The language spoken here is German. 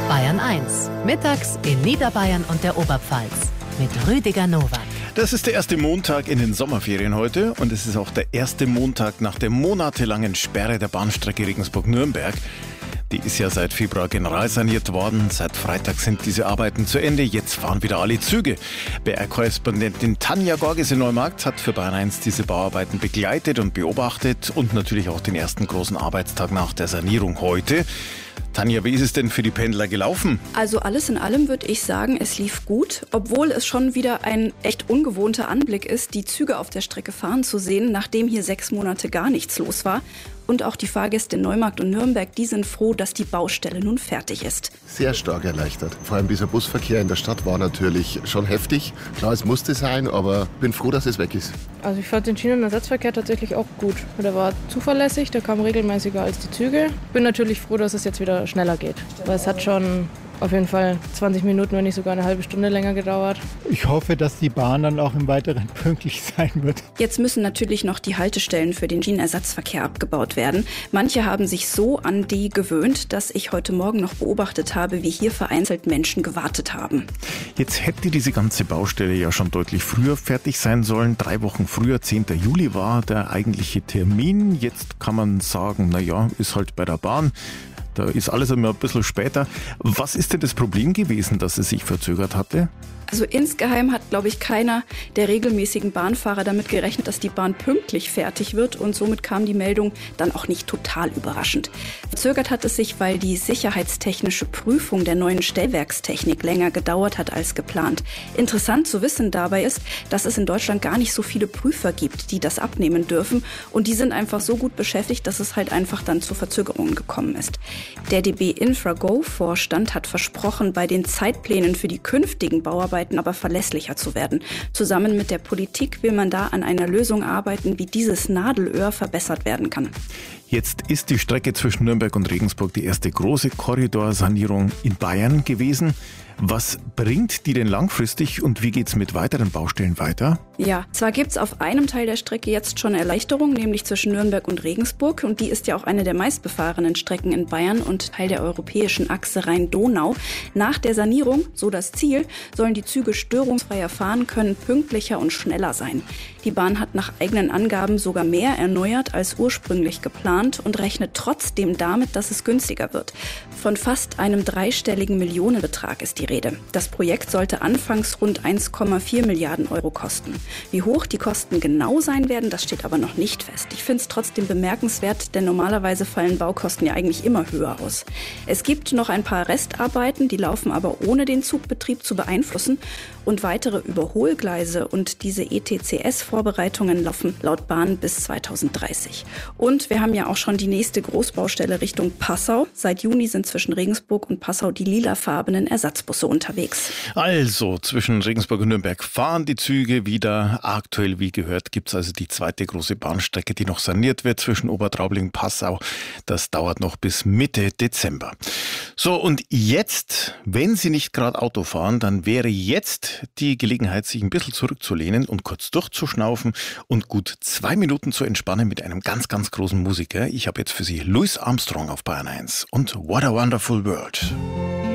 Bayern 1, mittags in Niederbayern und der Oberpfalz mit Rüdiger Nowak. Das ist der erste Montag in den Sommerferien heute und es ist auch der erste Montag nach der monatelangen Sperre der Bahnstrecke Regensburg-Nürnberg. Die ist ja seit Februar generalsaniert worden. Seit Freitag sind diese Arbeiten zu Ende. Jetzt fahren wieder alle Züge. BR-Korrespondentin Tanja Gorges in Neumarkt hat für Bayern 1 diese Bauarbeiten begleitet und beobachtet und natürlich auch den ersten großen Arbeitstag nach der Sanierung heute. Tanja, wie ist es denn für die Pendler gelaufen? Also alles in allem würde ich sagen, es lief gut, obwohl es schon wieder ein echt ungewohnter Anblick ist, die Züge auf der Strecke fahren zu sehen, nachdem hier 6 Monate gar nichts los war. Und auch die Fahrgäste in Neumarkt und Nürnberg, die sind froh, dass die Baustelle nun fertig ist. Sehr stark erleichtert. Vor allem dieser Busverkehr in der Stadt war natürlich schon heftig. Klar, es musste sein, aber bin froh, dass es weg ist. Also ich fand den Schienenersatzverkehr tatsächlich auch gut. Der war zuverlässig, der kam regelmäßiger als die Züge. Bin natürlich froh, dass es jetzt wieder schneller geht. Weil es hat schon auf jeden Fall 20 Minuten, wenn nicht sogar eine halbe Stunde länger gedauert. Ich hoffe, dass die Bahn dann auch im Weiteren pünktlich sein wird. Jetzt müssen natürlich noch die Haltestellen für den Schienenersatzverkehr abgebaut werden. Manche haben sich so an die gewöhnt, dass ich heute Morgen noch beobachtet habe, wie hier vereinzelt Menschen gewartet haben. Jetzt hätte diese ganze Baustelle ja schon deutlich früher fertig sein sollen. 3 Wochen früher, 10. Juli war der eigentliche Termin. Jetzt kann man sagen, naja, ist halt bei der Bahn. Da ist alles immer ein bisschen später. Was ist denn das Problem gewesen, dass es sich verzögert hatte? Also insgeheim hat, glaube ich, keiner der regelmäßigen Bahnfahrer damit gerechnet, dass die Bahn pünktlich fertig wird. Und somit kam die Meldung dann auch nicht total überraschend. Verzögert hat es sich, weil die sicherheitstechnische Prüfung der neuen Stellwerkstechnik länger gedauert hat als geplant. Interessant zu wissen dabei ist, dass es in Deutschland gar nicht so viele Prüfer gibt, die das abnehmen dürfen. Und die sind einfach so gut beschäftigt, dass es halt einfach dann zu Verzögerungen gekommen ist. Der DB Infrago-Vorstand hat versprochen, bei den Zeitplänen für die künftigen Bauarbeiten aber verlässlicher zu werden. Zusammen mit der Politik will man da an einer Lösung arbeiten, wie dieses Nadelöhr verbessert werden kann. Jetzt ist die Strecke zwischen Nürnberg und Regensburg die erste große Korridorsanierung in Bayern gewesen. Was bringt die denn langfristig und wie geht's mit weiteren Baustellen weiter? Ja, zwar gibt's auf einem Teil der Strecke jetzt schon Erleichterung, nämlich zwischen Nürnberg und Regensburg. Und die ist ja auch eine der meistbefahrenen Strecken in Bayern und Teil der europäischen Achse Rhein-Donau. Nach der Sanierung, so das Ziel, sollen die Züge störungsfreier fahren können, pünktlicher und schneller sein. Die Bahn hat nach eigenen Angaben sogar mehr erneuert als ursprünglich geplant und rechnet trotzdem damit, dass es günstiger wird. Von fast einem 3-stelligen Millionenbetrag ist die Rede. Das Projekt sollte anfangs rund 1,4 Milliarden Euro kosten. Wie hoch die Kosten genau sein werden, das steht aber noch nicht fest. Ich finde es trotzdem bemerkenswert, denn normalerweise fallen Baukosten ja eigentlich immer höher aus. Es gibt noch ein paar Restarbeiten, die laufen aber ohne den Zugbetrieb zu beeinflussen. Und weitere Überholgleise und diese ETCS-Vorbereitungen laufen laut Bahn bis 2030. Und wir haben ja auch schon die nächste Großbaustelle Richtung Passau. Seit Juni sind zwischen Regensburg und Passau die lilafarbenen Ersatzbusse unterwegs. Also zwischen Regensburg und Nürnberg fahren die Züge wieder. Aktuell, wie gehört, gibt es also die zweite große Bahnstrecke, die noch saniert wird zwischen Obertraubling und Passau. Das dauert noch bis Mitte Dezember. So, und jetzt, wenn Sie nicht gerade Auto fahren, dann wäre jetzt die Gelegenheit, sich ein bisschen zurückzulehnen und kurz durchzuschnaufen und gut 2 Minuten zu entspannen mit einem ganz, ganz großen Musiker. Ich habe jetzt für Sie Louis Armstrong auf Bayern 1 und What a Wonderful World.